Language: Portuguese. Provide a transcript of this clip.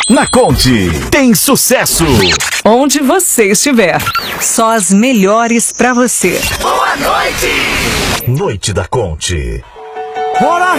Na Conte, tem sucesso. Onde você estiver, só as melhores pra você. Boa noite. Noite da Conte. Bora!